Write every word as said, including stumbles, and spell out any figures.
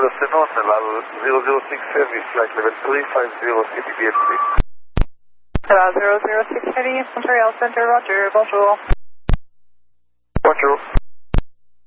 Good afternoon, Level zero zero six service, flight level three five zero, C T B L C. Hello, zero zero six Eddie, Montreal Center, Roger, bonjour. Bonjour.